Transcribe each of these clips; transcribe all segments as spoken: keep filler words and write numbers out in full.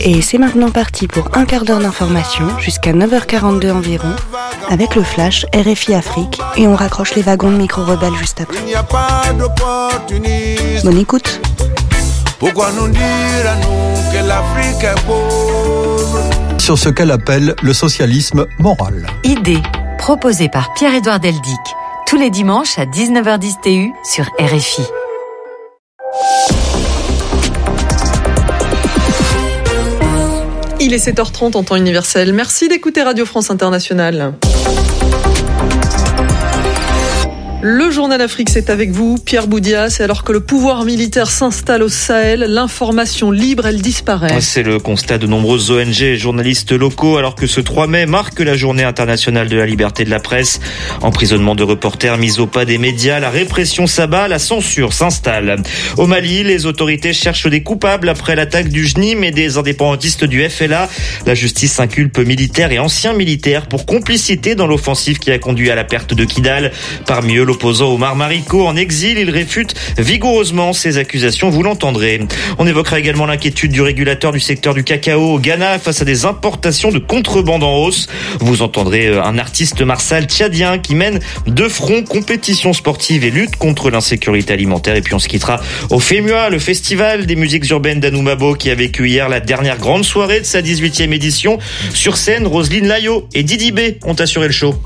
Et c'est maintenant parti pour un quart d'heure d'information jusqu'à neuf heures quarante-deux environ avec le flash R F I Afrique et on raccroche les wagons de micro-rebelles juste après. Bonne écoute. Pourquoi nous dire à nous que l'Afrique est pauvre? Sur ce qu'elle appelle le socialisme moral. Idée proposée par Pierre-Édouard Deldic tous les dimanches à dix-neuf heures dix T U sur R F I. Il est sept heures trente en temps universel. Merci d'écouter Radio France Internationale. Le journal Afrique, c'est avec vous, Pierre Boudias. Et alors que le pouvoir militaire s'installe au Sahel, l'information libre, elle disparaît. C'est le constat de nombreuses O N G et journalistes locaux, alors que ce trois mai marque la journée internationale de la liberté de la presse. Emprisonnement de reporters, mise au pas des médias, la répression s'abat, la censure s'installe. Au Mali, les autorités cherchent des coupables après l'attaque du J N I M et des indépendantistes du F L A. La justice inculpe militaires et anciens militaires pour complicité dans l'offensive qui a conduit à la perte de Kidal. Parmi eux, l'opposant Omar Mariko en exil, il réfute vigoureusement ces accusations, vous l'entendrez. On évoquera également l'inquiétude du régulateur du secteur du cacao au Ghana face à des importations de contrebande en hausse. Vous entendrez un artiste martial tchadien qui mène de front compétition sportive et lutte contre l'insécurité alimentaire. Et puis on se quittera au FEMUA, le festival des musiques urbaines d'Anoumabo qui a vécu hier la dernière grande soirée de sa dix-huitième édition. Sur scène, Roselyne Layo et Didi B ont assuré le show.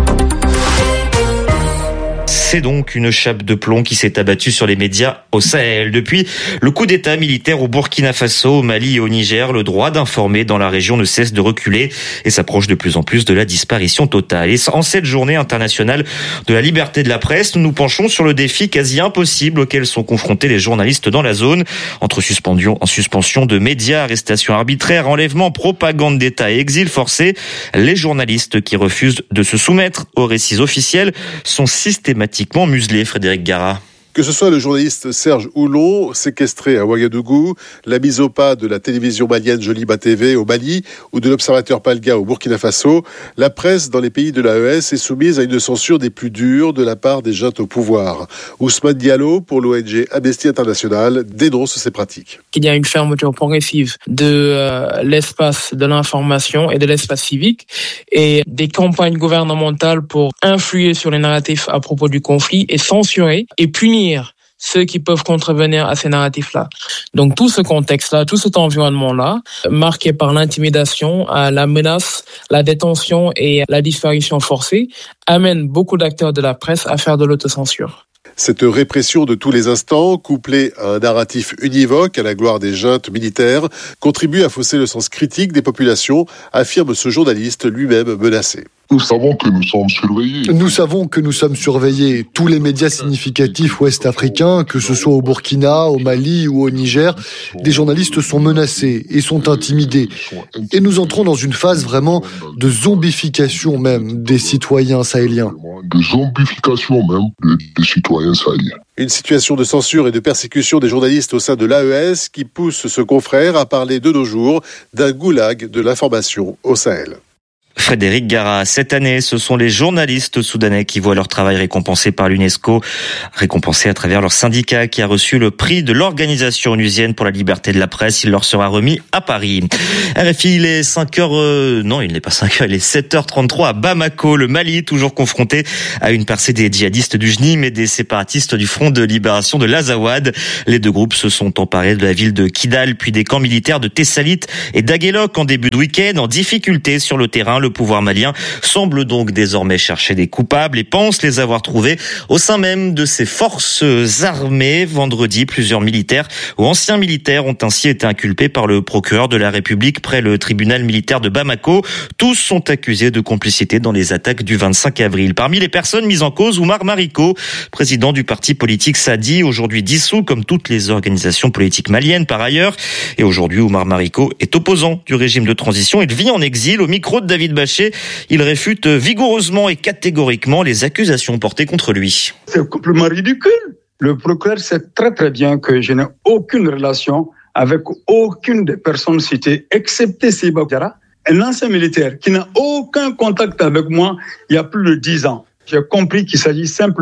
C'est donc une chape de plomb qui s'est abattue sur les médias au Sahel. Depuis le coup d'état militaire au Burkina Faso, au Mali et au Niger, le droit d'informer dans la région ne cesse de reculer et s'approche de plus en plus de la disparition totale. Et en cette journée internationale de la liberté de la presse, nous nous penchons sur le défi quasi impossible auquel sont confrontés les journalistes dans la zone. Entre suspension, en suspension de médias, arrestations arbitraires, enlèvements, propagande d'État et exil forcé, les journalistes qui refusent de se soumettre aux récits officiels sont systématiquement muselé, Frédéric Gara. Que ce soit le journaliste Serge Houlon, séquestré à Ouagadougou, la mise au pas de la télévision malienne Joliba T V au Mali ou de l'Observateur Palga au Burkina Faso, la presse dans les pays de l'A E S est soumise à une censure des plus dures de la part des juntes au pouvoir. Ousmane Diallo, pour l'O N G Amnesty International, dénonce ces pratiques. Il y a une fermeture progressive de euh, l'espace de l'information et de l'espace civique et des campagnes gouvernementales pour influer sur les narratifs à propos du conflit et censurer et punir ceux qui peuvent contrevenir à ces narratifs-là. Donc tout ce contexte-là, tout cet environnement-là, marqué par l'intimidation, la menace, la détention et la disparition forcée, amène beaucoup d'acteurs de la presse à faire de l'autocensure. Cette répression de tous les instants, couplée à un narratif univoque à la gloire des juntes militaires, contribue à fausser le sens critique des populations, affirme ce journaliste lui-même menacé. Nous savons que nous sommes surveillés. Nous savons que nous sommes surveillés. Tous les médias significatifs ouest-africains, que ce soit au Burkina, au Mali ou au Niger, des journalistes sont menacés et sont intimidés. Et nous entrons dans une phase vraiment de zombification même des citoyens sahéliens. De zombification même des citoyens sahéliens. Une situation de censure et de persécution des journalistes au sein de l'A E S qui pousse ce confrère à parler de nos jours d'un goulag de l'information au Sahel. Frédéric Gara. Cette année, ce sont les journalistes soudanais qui voient leur travail récompensé par l'UNESCO, récompensé à travers leur syndicat qui a reçu le prix de l'Organisation onusienne pour la liberté de la presse. Il leur sera remis à Paris. R F I, il est cinq heures, euh, non, il n'est pas cinq heures, il est sept heures trente-trois à Bamako, le Mali, toujours confronté à une percée des djihadistes du J N I M et des séparatistes du Front de libération de l'Azawad. Les deux groupes se sont emparés de la ville de Kidal, puis des camps militaires de Tessalit et d'Aguelok en début de week-end, en difficulté sur le terrain. Le pouvoir malien semble donc désormais chercher des coupables et pense les avoir trouvés au sein même de ses forces armées. Vendredi, plusieurs militaires ou anciens militaires ont ainsi été inculpés par le procureur de la République près le tribunal militaire de Bamako. Tous sont accusés de complicité dans les attaques du vingt-cinq avril. Parmi les personnes mises en cause, Oumar Mariko, président du parti politique Sadi, aujourd'hui dissous comme toutes les organisations politiques maliennes par ailleurs. Et aujourd'hui, Oumar Mariko est opposant du régime de transition. Il vit en exil. Au micro de David Bachet, il réfute vigoureusement et catégoriquement les accusations portées contre lui. C'est complètement ridicule. Le procureur sait très très bien que je n'ai aucune relation avec aucune des personnes citées, excepté Seba Diarra, un ancien militaire qui n'a aucun contact avec moi il y a plus de dix ans. J'ai compris qu'il s'agit simplement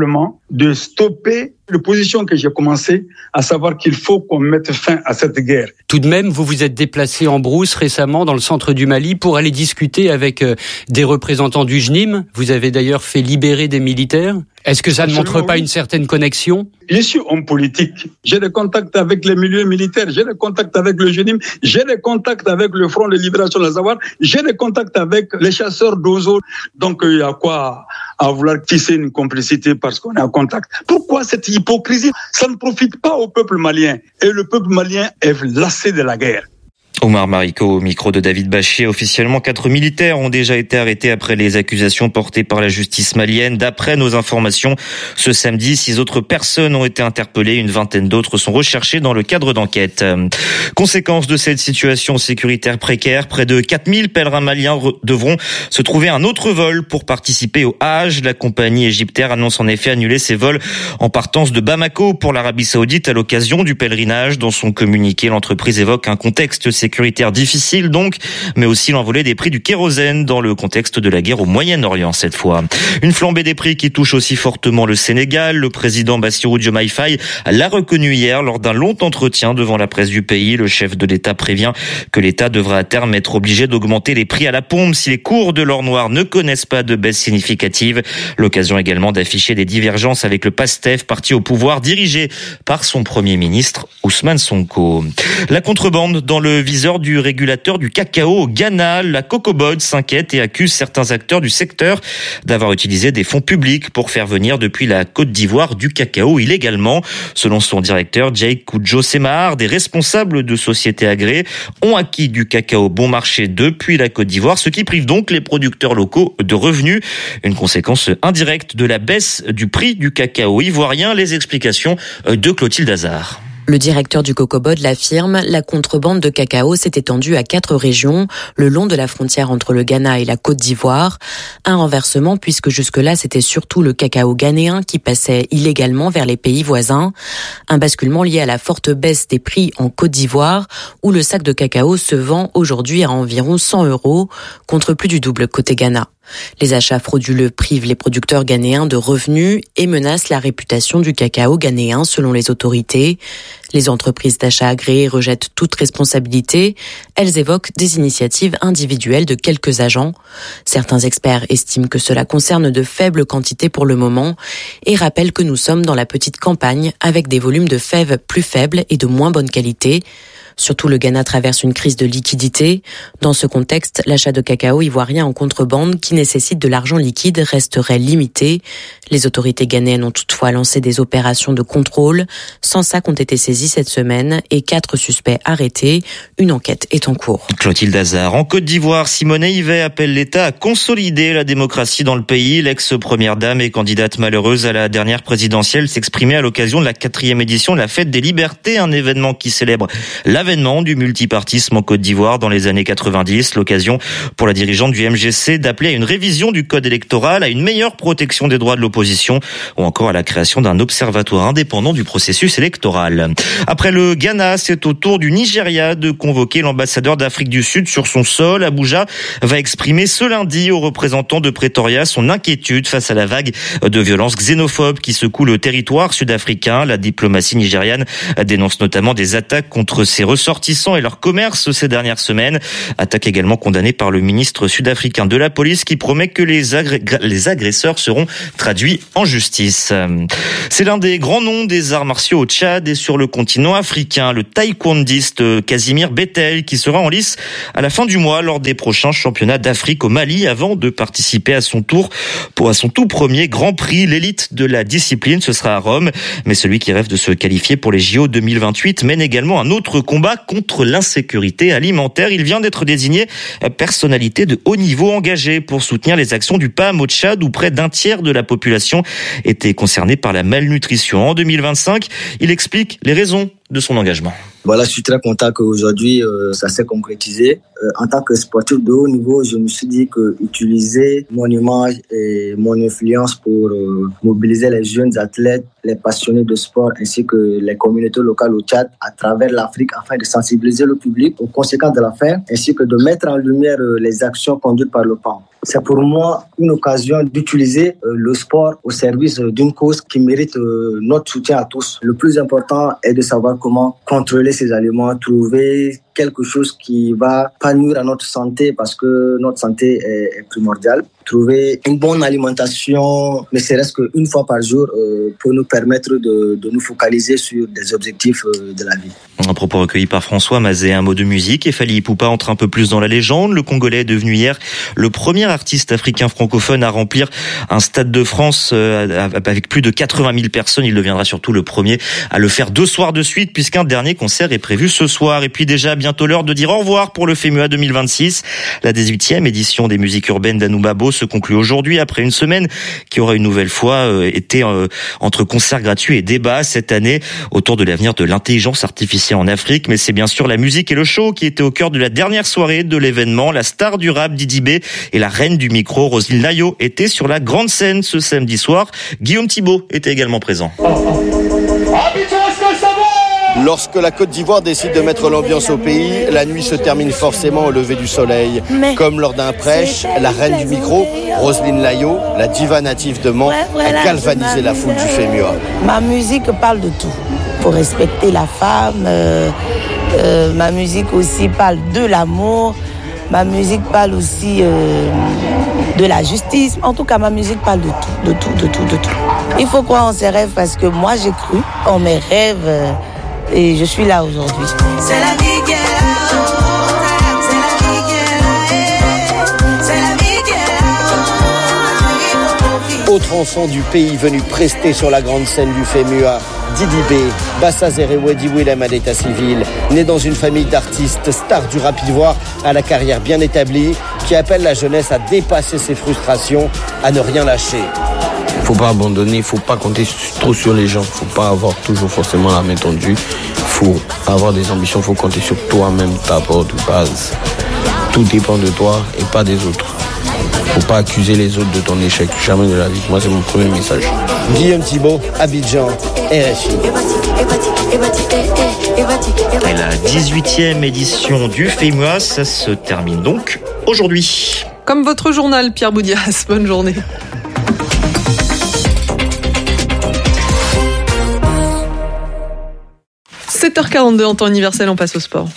de stopper l'opposition que j'ai commencée, à savoir qu'il faut qu'on mette fin à cette guerre. Tout de même, vous vous êtes déplacé en brousse récemment dans le centre du Mali pour aller discuter avec des représentants du J N I M. Vous avez d'ailleurs fait libérer des militaires. Est-ce que ça Absolument, ne montre pas oui. une certaine connexion ? Je suis homme politique. J'ai des contacts avec les milieux militaires, j'ai des contacts avec le J N I M, j'ai des contacts avec le Front de libération de l'Azawad, j'ai des contacts avec les chasseurs d'Ozo. Donc il y a quoi à vouloir tisser une complicité parce qu'on est en contact. Pourquoi cette hypocrisie ? Ça ne profite pas au peuple malien. Et le peuple malien est lassé de la guerre. Omar Mariko au micro de David Bachier. Officiellement, quatre militaires ont déjà été arrêtés après les accusations portées par la justice malienne. D'après nos informations, ce samedi, six autres personnes ont été interpellées. Une vingtaine d'autres sont recherchées dans le cadre d'enquête. Conséquence de cette situation sécuritaire précaire, près de quatre mille pèlerins maliens re- devront se trouver un autre vol pour participer au Hajj. La compagnie égyptaire annonce en effet annuler ses vols en partance de Bamako pour l'Arabie Saoudite à l'occasion du pèlerinage. Dans son communiqué, l'entreprise évoque un contexte sécuritaire sécuritaire difficile donc, mais aussi l'envolée des prix du kérosène dans le contexte de la guerre au Moyen-Orient cette fois. Une flambée des prix qui touche aussi fortement le Sénégal. Le président Bassirou Diomaye Faye l'a reconnu hier lors d'un long entretien devant la presse du pays. Le chef de l'État prévient que l'État devra à terme être obligé d'augmenter les prix à la pompe si les cours de l'or noir ne connaissent pas de baisse significative. L'occasion également d'afficher des divergences avec le PASTEF, parti au pouvoir dirigé par son premier ministre Ousmane Sonko. La contrebande dans le viseur du régulateur du cacao au Ghana. La Cocobod s'inquiète et accuse certains acteurs du secteur d'avoir utilisé des fonds publics pour faire venir depuis la Côte d'Ivoire du cacao illégalement. Selon son directeur, Jake Kudjo Semar, des responsables de sociétés agréées ont acquis du cacao bon marché depuis la Côte d'Ivoire, ce qui prive donc les producteurs locaux de revenus. Une conséquence indirecte de la baisse du prix du cacao ivoirien. Les explications de Clotilde Hazard. Le directeur du Cocobod l'affirme, la contrebande de cacao s'est étendue à quatre régions, le long de la frontière entre le Ghana et la Côte d'Ivoire. Un renversement puisque jusque-là c'était surtout le cacao ghanéen qui passait illégalement vers les pays voisins. Un basculement lié à la forte baisse des prix en Côte d'Ivoire, où le sac de cacao se vend aujourd'hui à environ cent euros, contre plus du double côté Ghana. Les achats frauduleux privent les producteurs ghanéens de revenus et menacent la réputation du cacao ghanéen selon les autorités. Les entreprises d'achat agréées rejettent toute responsabilité. Elles évoquent des initiatives individuelles de quelques agents. Certains experts estiment que cela concerne de faibles quantités pour le moment et rappellent que nous sommes dans la petite campagne avec des volumes de fèves plus faibles et de moins bonne qualité. Surtout, le Ghana traverse une crise de liquidité. Dans ce contexte, l'achat de cacao ivoirien en contrebande, qui nécessite de l'argent liquide, resterait limité. Les autorités ghanéennes ont toutefois lancé des opérations de contrôle. cent sacs ont été saisis cette semaine et quatre suspects arrêtés. Une enquête est en cours. Clotilde Hazard. En Côte d'Ivoire, Simonet Yvet appelle l'État à consolider la démocratie dans le pays. L'ex-première dame et candidate malheureuse à la dernière présidentielle s'exprimait à l'occasion de la quatrième édition de la Fête des Libertés, un événement qui célèbre la L'avènement du multipartisme en Côte d'Ivoire dans les années quatre-vingt-dix, l'occasion pour la dirigeante du M G C d'appeler à une révision du code électoral, à une meilleure protection des droits de l'opposition ou encore à la création d'un observatoire indépendant du processus électoral. Après le Ghana, c'est au tour du Nigeria de convoquer l'ambassadeur d'Afrique du Sud sur son sol. Abuja va exprimer ce lundi aux représentants de Pretoria son inquiétude face à la vague de violences xénophobes qui secoue le territoire sud-africain. La diplomatie nigériane dénonce notamment des attaques contre ses ressortissants et leur commerce ces dernières semaines. Attaque également condamnée par le ministre sud-africain de la police qui promet que les, agré- les agresseurs seront traduits en justice. C'est l'un des grands noms des arts martiaux au Tchad et sur le continent africain, le taekwondiste Casimir Bettel qui sera en lice à la fin du mois lors des prochains championnats d'Afrique au Mali avant de participer à son tour pour à son tout premier Grand Prix. L'élite de la discipline, ce sera à Rome, mais celui qui rêve de se qualifier pour les J O deux mille vingt-huit mène également un autre combat contre l'insécurité alimentaire. Il vient d'être désigné personnalité de haut niveau engagée pour soutenir les actions du P A M au Tchad où près d'un tiers de la population était concernée par la malnutrition. En deux mille vingt-cinq, il explique les raisons de son engagement. Voilà, je suis très content qu'aujourd'hui euh, ça s'est concrétisé. Euh, en tant que sportif de haut niveau, je me suis dit que utiliser mon image et mon influence pour euh, mobiliser les jeunes athlètes, les passionnés de sport ainsi que les communautés locales au Tchad à travers l'Afrique afin de sensibiliser le public aux conséquences de l'affaire ainsi que de mettre en lumière euh, les actions conduites par le P A M. C'est pour moi une occasion d'utiliser le sport au service d'une cause qui mérite notre soutien à tous. Le plus important est de savoir comment contrôler ces aliments, trouver quelque chose qui va pas nuire à notre santé parce que notre santé est, est primordiale. Trouver une bonne alimentation, ne serait-ce qu'une fois par jour, euh, pour nous permettre de, de nous focaliser sur des objectifs euh, de la vie. Un propos recueilli par François Mazet, un mot de musique. Et Fally Ipupa entre un peu plus dans la légende. Le Congolais est devenu hier le premier artiste africain francophone à remplir un stade de France avec plus de quatre-vingt mille personnes. Il deviendra surtout le premier à le faire deux soirs de suite puisqu'un dernier concert est prévu ce soir. Et puis déjà bientôt l'heure de dire au revoir pour le FEMUA deux mille vingt-six. La dix-huitième édition des musiques urbaines d'Anoumabo se conclut aujourd'hui après une semaine qui aura une nouvelle fois été entre concerts gratuits et débats cette année autour de l'avenir de l'intelligence artificielle en Afrique. Mais c'est bien sûr la musique et le show qui étaient au cœur de la dernière soirée de l'événement. La star du rap Didi B et la reine du micro Roselyne Nayo étaient sur la grande scène ce samedi soir. Guillaume Thibault était également présent. Lorsque la Côte d'Ivoire décide de mettre l'ambiance au pays, la nuit se termine forcément au lever du soleil. Mais Comme lors d'un prêche, la reine du micro, Roselyne Nayo, la diva native de Mans, ouais, voilà, a galvanisé la foule du FEMUA. Ma musique parle de tout. Pour respecter la femme, euh, euh, ma musique aussi parle de l'amour, ma musique parle aussi euh, de la justice. En tout cas, ma musique parle de tout, de tout, de tout, de tout. Il faut croire en ses rêves parce que moi j'ai cru en mes rêves. Euh, Et je suis là aujourd'hui. C'est la vie qui est là, c'est la vie qui est là, c'est la vie qui est là. Autre enfant du pays venu prester sur la grande scène du FEMUA, Didi B, Bassazere Wedi Willem à l'état civil, né dans une famille d'artistes, star du rap ivoire à la carrière bien établie, qui appelle la jeunesse à dépasser ses frustrations, à ne rien lâcher. Il ne faut pas abandonner, il ne faut pas compter trop sur les gens, il ne faut pas avoir toujours forcément la main tendue, il faut avoir des ambitions, il faut compter sur toi-même, ta apport de base. Tout dépend de toi et pas des autres. Il ne faut pas accuser les autres de ton échec, jamais de la vie. Moi, c'est mon premier message. Guillaume Thibault, Abidjan, R F I. Et la dix-huitième édition du FEMUA, ça se termine donc aujourd'hui. Comme votre journal, Pierre Boudias, bonne journée. sept heures quarante-deux en temps universel, on passe au sport.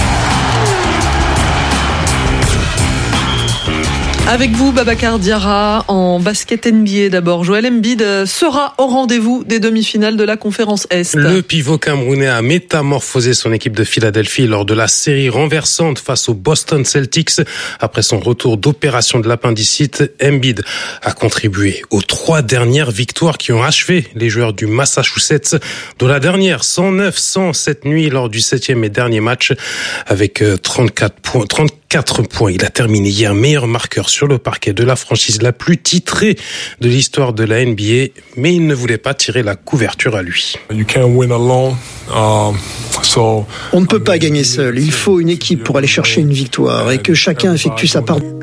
Avec vous, Babacar Diarra, en basket N B A d'abord. Joel Embiid sera au rendez-vous des demi-finales de la conférence Est. Le pivot camerounais a métamorphosé son équipe de Philadelphie lors de la série renversante face aux Boston Celtics. Après son retour d'opération de l'appendicite, Embiid a contribué aux trois dernières victoires qui ont achevé les joueurs du Massachusetts. Dont la dernière, cent neuf cent cette nuit lors du septième et dernier match avec trente-quatre points. trente-quatre points. Il a terminé hier meilleur marqueur sur le parquet de la franchise la plus titrée de l'histoire de la N B A, mais il ne voulait pas tirer la couverture à lui. On ne peut pas gagner seul. Il faut une équipe pour aller chercher une victoire et que chacun effectue sa part.